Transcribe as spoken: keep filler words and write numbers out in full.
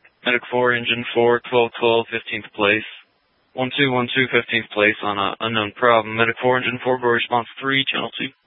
Medic four, Engine four, twelve twelve, fifteenth place. one two one two, fifteenth place on a unknown problem. Medic four, Engine four, go response three, channel two.